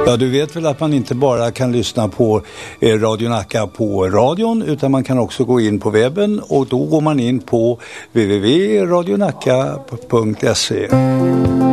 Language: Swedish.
Ja, du vet väl att man inte bara kan lyssna på Radio Nacka på radion, utan man kan också gå in på webben, och då går man in på www.radionacka.se.